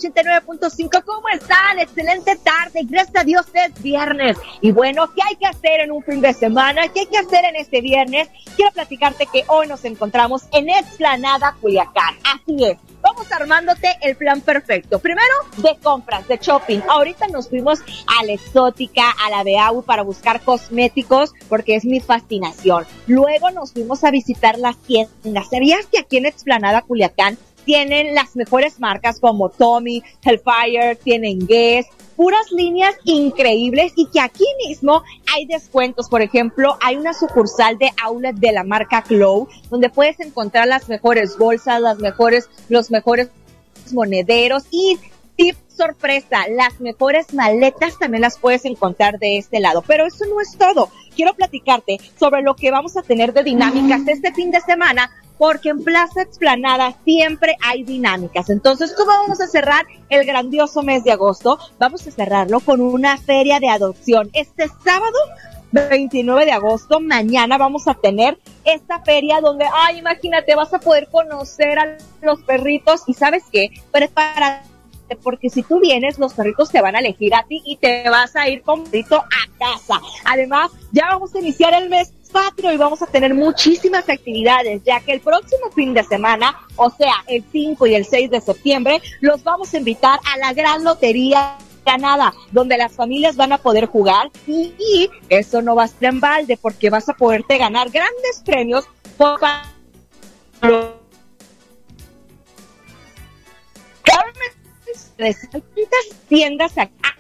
89.5. ¿Cómo están? Excelente tarde. Gracias a Dios es viernes. Y bueno, ¿qué hay que hacer en un fin de semana? ¿Qué hay que hacer en este viernes? Quiero platicarte que hoy nos encontramos en Explanada Culiacán. Así es. Vamos armándote el plan perfecto. Primero, de compras, de shopping. Ahorita nos fuimos a la Exótica, a la Beau para buscar cosméticos, porque es mi fascinación. Luego nos fuimos a visitar las tiendas. ¿Sabías que aquí en Explanada Culiacán tienen las mejores marcas como Tommy, Hellfire, tienen Guess, puras líneas increíbles, y que aquí mismo hay descuentos? Por ejemplo, hay una sucursal de outlet de la marca Chloe, donde puedes encontrar las mejores bolsas, los mejores monederos, y tip sorpresa, las mejores maletas también las puedes encontrar de este lado. Pero eso no es todo. Quiero platicarte sobre lo que vamos a tener de dinámicas este fin de semana, porque en Plaza Explanada siempre hay dinámicas. Entonces, ¿cómo vamos a cerrar el grandioso mes de agosto? Vamos a cerrarlo con una feria de adopción. Este sábado 29 de agosto, mañana vamos a tener esta feria donde, imagínate, vas a poder conocer a los perritos. Y ¿sabes qué? Prepárate, porque si tú vienes, los perritos te van a elegir a ti y te vas a ir con perrito a casa. Además, ya vamos a iniciar el mes patrio y vamos a tener muchísimas actividades, ya que el próximo fin de semana, o sea, el 5 y el 6 de septiembre, los vamos a invitar a la gran lotería Ganada, donde las familias van a poder jugar, y eso no va a ser en balde, porque vas a poderte ganar grandes premios por tiendas acá.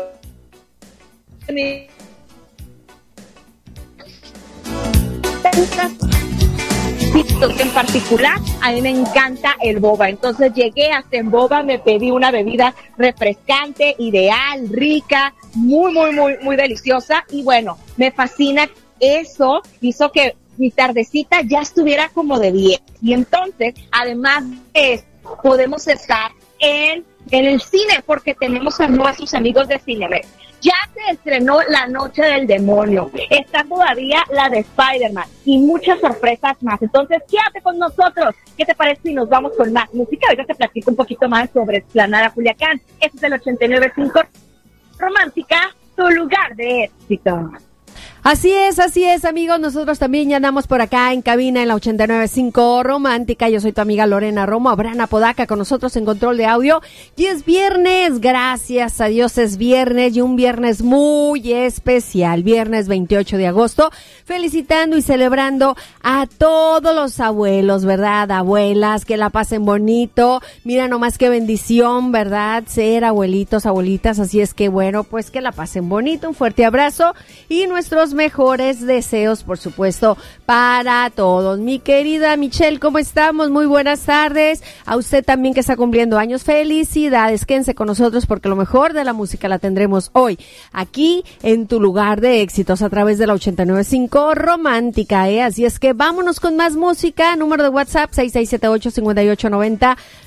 En particular, a mí me encanta el boba. Entonces llegué hasta en boba, me pedí una bebida refrescante, ideal, rica, muy deliciosa. Y bueno, me fascina. Eso hizo que mi tardecita ya estuviera como de 10. Y entonces, además de eso, podemos estar en el cine, porque tenemos a nuestros amigos de Cinemex. Ya se estrenó La Noche del Demonio, está todavía la de Spider-Man y muchas sorpresas más. Entonces, quédate con nosotros. ¿Qué te parece si nos vamos con más música? Ahorita te platico un poquito más sobre Explanada Culiacán. Este es el 89.5 Romántica, tu lugar de éxito. Así es, amigos. Nosotros también ya andamos por acá en cabina en la 89.5 Romántica. Yo soy tu amiga Lorena Romo, Abraham Apodaca con nosotros en control de audio. Y es viernes, gracias a Dios es viernes, y un viernes muy especial, viernes 28 de agosto, felicitando y celebrando a todos los abuelos, ¿verdad? Abuelas, que la pasen bonito. Mira nomás qué bendición, ¿verdad? Ser abuelitos, abuelitas. Así es que bueno, pues que la pasen bonito. Un fuerte abrazo y nuestros mejores deseos, por supuesto, para todos. Mi querida Michelle, ¿cómo estamos? Muy buenas tardes. A usted también que está cumpliendo años, felicidades. Quédense con nosotros porque lo mejor de la música la tendremos hoy aquí en tu lugar de éxitos a través de la 89.5 Romántica, ¿eh? Así es que vámonos con más música. Número de WhatsApp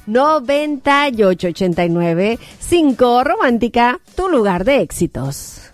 6678-5890-9889. 5 Romántica, tu lugar de éxitos.